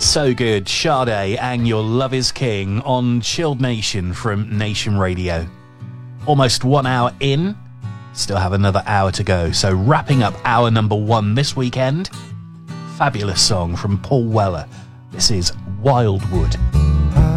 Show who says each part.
Speaker 1: So good. Sade and Your Love Is King on Chilled Nation from Nation Radio. Almost 1 hour in. Still have another hour to go. So wrapping up hour number 1 this weekend. Fabulous song from Paul Weller. This is Wildwood.